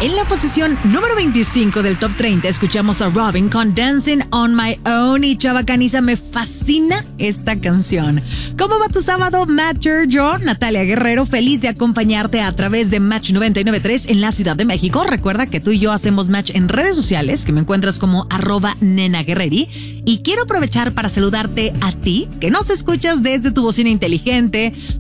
En la posición número 25 del Top 30 escuchamos a Robin con Dancing on My Own. Y Chava Caniza, me fascina esta canción. ¿Cómo va tu sábado, Matcher? Yo, Natalia Guerrero, feliz de acompañarte a través de Match 99.3 en la Ciudad de México. Recuerda que tú y yo hacemos match en redes sociales, que me encuentras como @nenaguerreri. Y quiero aprovechar para saludarte a ti, que nos escuchas desde tu bocina inteligente,